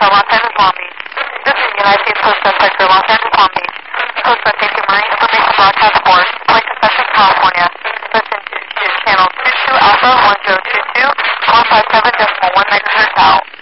Alpha, Los Angeles, Long Beach. This is United States Coast Guard Sector, Los Angeles, Long Beach. Coast Guard Safety Marine Information Broadcast Force, Point Concession, California. Listen to channel 22 Alpha 1022, 157.1 megahertz out.